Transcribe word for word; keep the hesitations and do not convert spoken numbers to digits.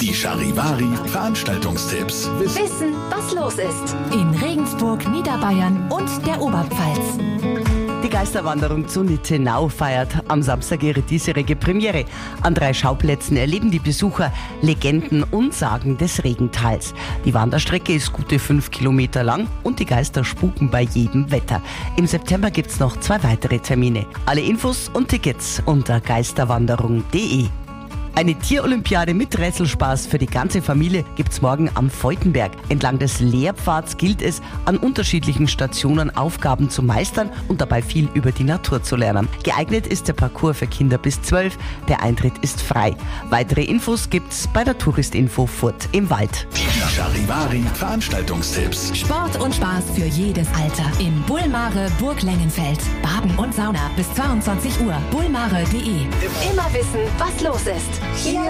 Die Charivari Veranstaltungstipps. Wissen, was los ist. In Regensburg, Niederbayern und der Oberpfalz. Die Geisterwanderung zu Nittenau feiert am Samstag ihre diesjährige Premiere. An drei Schauplätzen erleben die Besucher Legenden und Sagen des Regentals. Die Wanderstrecke ist gute fünf Kilometer lang und die Geister spuken bei jedem Wetter. Im September gibt's noch zwei weitere Termine. Alle Infos und Tickets unter geisterwanderung punkt de. Eine Tierolympiade mit Rätselspaß für die ganze Familie gibt's morgen am Feutenberg. Entlang des Lehrpfads gilt es, an unterschiedlichen Stationen Aufgaben zu meistern und dabei viel über die Natur zu lernen. Geeignet ist der Parcours für Kinder bis zwölf. Der Eintritt ist frei. Weitere Infos gibt's bei der Touristinfo Furt im Wald. Die Charivari Veranstaltungstipps. Sport und Spaß für jedes Alter. In Bulmare, Burg Lengenfeld. Baden und Sauna bis zweiundzwanzig Uhr. bulmare punkt de. Immer wissen, was los ist. Hier